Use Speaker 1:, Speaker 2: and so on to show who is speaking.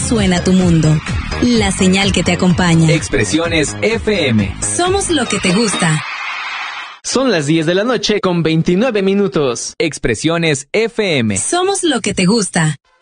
Speaker 1: suena tu mundo. La señal que te acompaña.
Speaker 2: Expresiones FM.
Speaker 1: Somos lo que te gusta.
Speaker 3: Son las 10 de la noche con 29 minutos.
Speaker 2: Expresiones FM.
Speaker 1: Somos lo que te gusta.